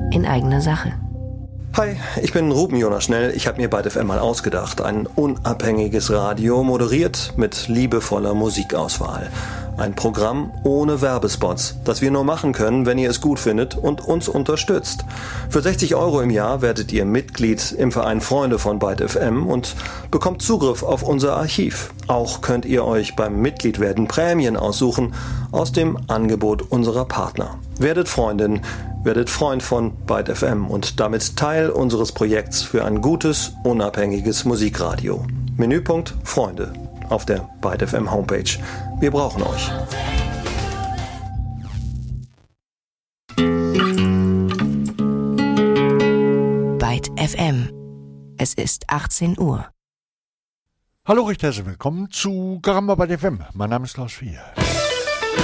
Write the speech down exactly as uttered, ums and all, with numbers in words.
in eigener Sache. Hi, ich bin Ruben Jonas Schnell. Ich habe mir Byte F M mal ausgedacht. Ein unabhängiges Radio, moderiert mit liebevoller Musikauswahl. Ein Programm ohne Werbespots, das wir nur machen können, wenn ihr es gut findet und uns unterstützt. Für sechzig Euro im Jahr werdet ihr Mitglied im Verein Freunde von Byte F M und bekommt Zugriff auf unser Archiv. Auch könnt ihr euch beim Mitgliedwerden Prämien aussuchen aus dem Angebot unserer Partner. Werdet Freundin, werdet Freund von Byte F M und damit Teil unseres Projekts für ein gutes, unabhängiges Musikradio. Menüpunkt Freunde auf der Byte F M Homepage. Wir brauchen euch. Byte F M. Es ist achtzehn Uhr. Hallo, recht herzlich willkommen zu Karamba Byte F M. Mein Name ist Klaus Vier.